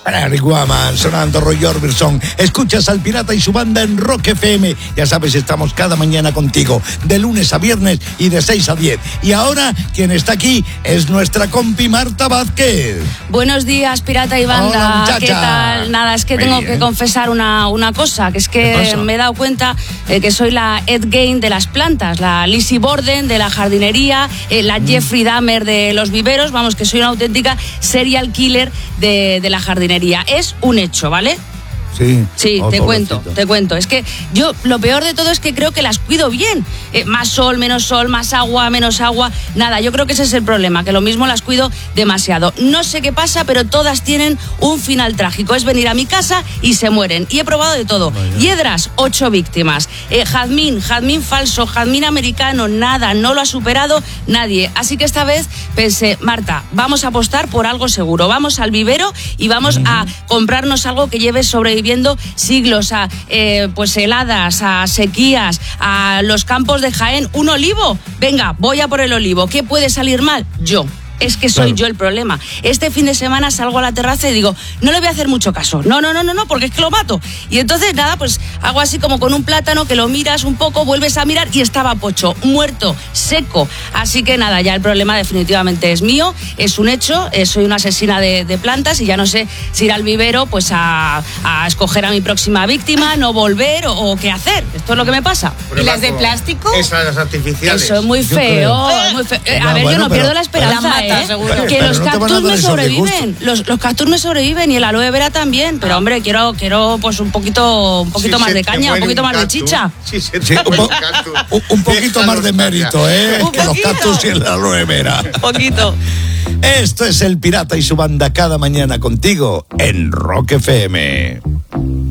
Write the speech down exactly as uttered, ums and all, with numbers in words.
Eric Woman, sonando Roy Orbison. Escuchas al Pirata y su banda en Rock F M. Ya sabes, estamos cada mañana contigo, de lunes a viernes y de seis a diez. Y ahora, quien está aquí es nuestra compi Marta Vázquez. Buenos días, Pirata y banda. Hola, ¿qué tal? Nada, es que Muy tengo bien. que confesar una, una cosa, que es que me he dado cuenta eh, que soy la Ed Gein de las plantas, la Lizzie Borden de la jardinería, eh, la mm. Jeffrey Dahmer de los viveros. Vamos, que soy una auténtica serial killer de, de la jardinería. Es un hecho, ¿vale? Sí, sí oh, te cuento, pobrecito. te cuento. Es que yo, lo peor de todo es que creo que las cuido bien. Eh, más sol, menos sol, más agua, menos agua. Nada, yo creo que ese es el problema, que lo mismo las cuido demasiado. No sé qué pasa, pero todas tienen un final trágico. Es venir a mi casa y se mueren. Y he probado de todo. Vaya. Hiedras, ocho víctimas. Eh, jazmín, jazmín falso, jazmín americano, nada, no lo ha superado nadie. Así que esta vez pensé, Marta, vamos a apostar por algo seguro. Vamos al vivero y vamos uh-huh. a comprarnos algo que lleve sobreviviendo siglos a eh, pues heladas, a sequías, a los campos de Jaén. Un olivo, venga, voy a por el olivo. ¿Qué puede salir mal? Yo. Es que soy claro. yo el problema. Este fin de semana salgo a la terraza y digo, no le voy a hacer mucho caso. No, no, no, no, no, porque es que lo mato. Y entonces, nada, pues hago así como con un plátano que lo miras un poco, vuelves a mirar y estaba pocho, muerto, seco. Así que nada, ya el problema definitivamente es mío, es un hecho, eh, soy una asesina de, de plantas y ya no sé si ir al vivero pues a, a escoger a mi próxima víctima, no volver o, o qué hacer. Esto es lo que me pasa. ¿Y las de plástico? Esas, las artificiales. Eso es muy feo, muy feo. Eh, a ver, bueno, yo no pero, pierdo la esperanza. ¿Eh? Que los no cactus me sobreviven, los, los cactus me sobreviven y el aloe vera también, pero hombre, quiero quiero pues un poquito un poquito si más de caña, un poquito un más cactus, de chicha. Si se sí, un, po- un, un poquito más de mérito, ¿eh? Un que los cactus y el aloe vera. Un poquito. Esto es el Pirata y su banda cada mañana contigo en Rock F M.